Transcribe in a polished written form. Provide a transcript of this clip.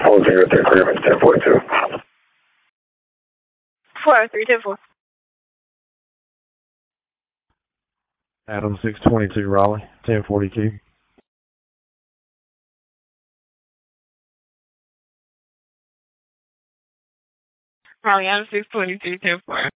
403 Clearman, 1042. 403, 10-4. Adam 622 Raleigh, 1042. Raleigh, Adam 622, 10-4.